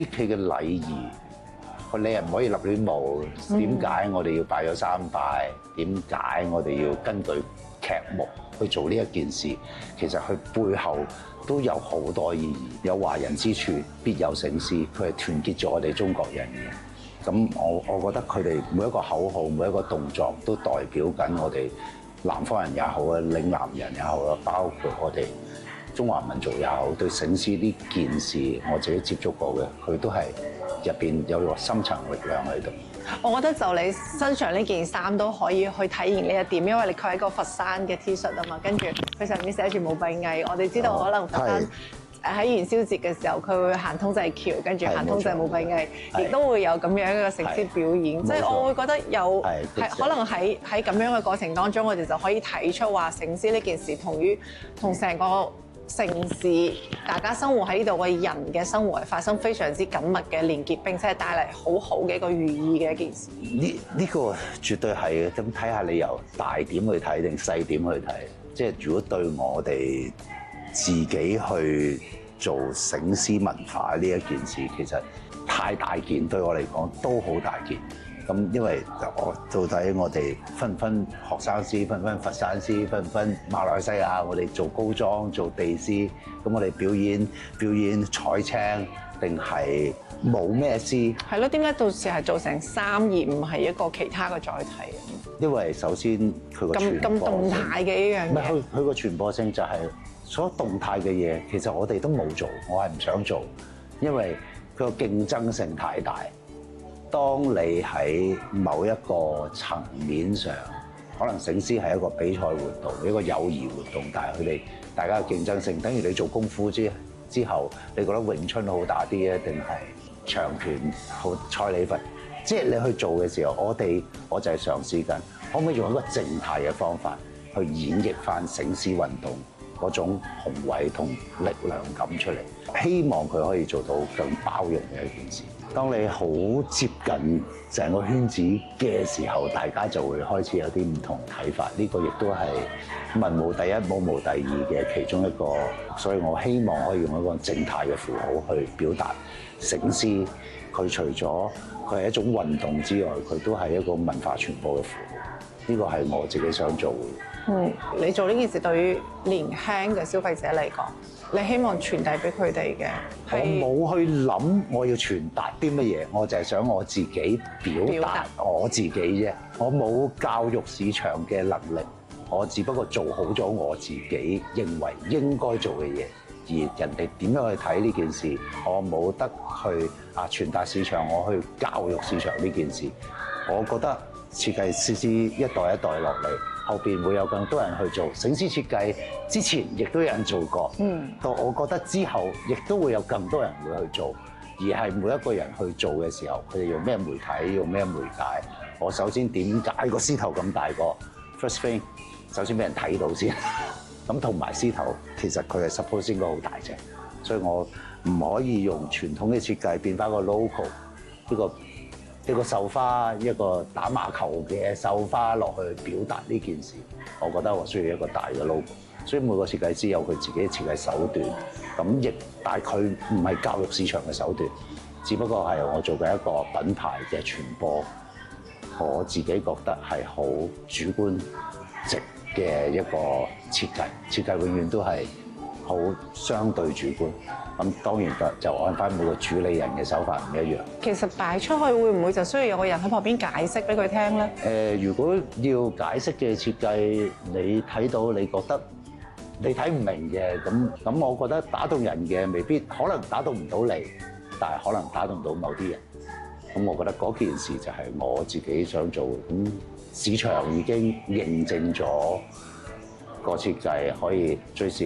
佢嘅禮儀，你係唔可以立亂舞。點解我哋要拜咗三拜？點解我哋要根據劇目去做呢一件事？其實佢背後都有好多意義。有華人之處，必有醒獅。佢係團結咗我哋中國人嘅。咁我覺得佢哋每一個口號、每一個動作都代表緊我哋南方人也好啊，嶺南人也好啊，包括我哋中華民族也好，對醒獅呢件事，我自己接觸過嘅，佢都係入邊有個深層力量喺度。 我覺得就你身上呢件衫都可以去體現呢一點，因為你佢係一個佛山嘅 T 恤啊嘛，跟住佢上面寫住武閉翳。我哋知道可能佛山喺元宵節嘅時候，佢會行通濟橋，跟住行通濟武閉翳，亦都會有咁樣一個醒獅表演。即係我會覺得有係可能喺咁樣嘅過程當中，我哋就可以睇出話醒獅呢件事同成個城市大家生活喺呢度嘅人嘅生活係發生非常之緊密嘅連結，並且係帶嚟好好嘅一個寓意嘅一件事。 呢個絕對係嘅。咁睇下你由大點去睇定細點去睇。即係如果對我哋自己去做醒獅文化呢一件事，其實太大件，對我嚟講都好大件。咁因為到底我哋分唔分學生獅，分唔分佛山獅，分唔分馬來西亞，我哋做高裝做地獅，咁我哋表演彩青定係冇咩獅？係咯，點解到時係做成衫而唔係一個其他嘅載體？ 因為首先佢個傳播咁動態嘅一樣嘢， 佢個傳播性就係所有動態嘅嘢，其實我哋都冇做，我係唔想做，因為佢個競爭性太大。當你喺某一個層面上，可能醒獅係一個比賽活動，一個友誼活動，但係佢哋大家嘅競爭性，等於你做功夫之後，你覺得詠春好打啲咧，定係長拳好蔡李佛？即係你去做嘅時候，我就係嘗試緊，可唔可以用一個靜態嘅方法去演繹翻醒獅運動嗰種宏偉同力量感出嚟，希望佢可以做到更包容嘅一件事。當你好接近成個圈子嘅時候，大家就會開始有啲唔同睇法。呢個亦都係文無第一，武無第二嘅其中一個。所以我希望可以用一個靜態嘅符號去表達醒獅。佢除咗佢係一種運動之外，佢都係一個文化傳播嘅符號。呢個係我自己想做嘅。 你做呢件事對於年輕嘅消費者嚟講，你希望傳遞俾佢哋嘅， 我冇去諗我要傳達啲乜嘢，我就係想我自己表達我自己啫。我冇教育市場嘅能力，我只不過做好咗我自己認為應該做嘅嘢，而人哋點樣去睇呢件事，我冇得去傳達市場，我去教育市場呢件事。我覺得設計師一代一代落嚟，後邊會有更多人去做醒獅設計。之前亦都有人做過，到我覺得之後亦都會有更多人會去做，而係每一個人去做嘅時候，佢哋用咩媒體，用咩媒介。我首先點解個獅頭咁大個 ？First thing， 首先俾人睇到先。咁同埋獅頭其實佢係 suppose 應該好大隻，所以我唔可以用傳統嘅設計變翻個 local 一個繡花，一個打馬球嘅繡花落去表達呢件事。我覺得我需要一個大嘅 logo， 所以每個設計師有佢自己嘅設計手段。咁但係佢唔係教育市場嘅手段，只不過係我做嘅一個品牌嘅傳播。我自己覺得係好主觀直嘅一個設計，設計永遠都係好相對主觀。咁當然就按翻每個主理人嘅手法唔一樣。 其實擺出去會唔會就需要有個人喺旁邊解釋俾佢聽咧？ 如果要解釋嘅設計，你睇到你覺得你睇唔明嘅，咁我覺得打動人嘅未必，可能打動唔到你，但係可能打動到某啲人。咁我覺得嗰件事就係我自己想做嘅。咁市場已經認證咗個設計可以最少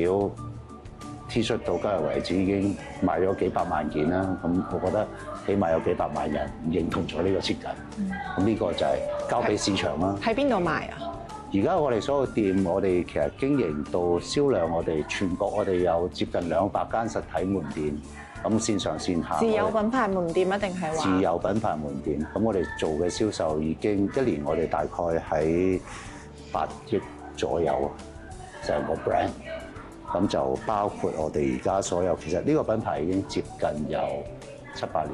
T 恤到今日為止已經賣咗幾百萬件啦。咁我覺得起碼有幾百萬人認同咗呢個設計。咁呢個就係交俾市場啦。 喺邊度賣啊？ 而家我哋所有店，我哋其實經營到銷量，我哋全國我哋有接近200間實體門店。咁線上線下， 自有品牌門店一定係話自有品牌門店。咁我哋做嘅銷售已經一年，我哋大概喺8億左右啊，成個 brand。咁就包括我哋而家所有，其實呢個品牌已經接近有 7、8年。